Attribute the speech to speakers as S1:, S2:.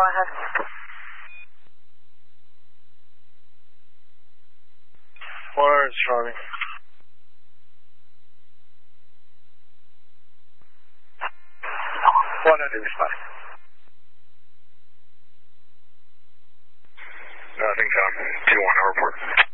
S1: ahead.
S2: 100 Charlie. 100 respond.
S3: Nothing, Tom. 2-1, report.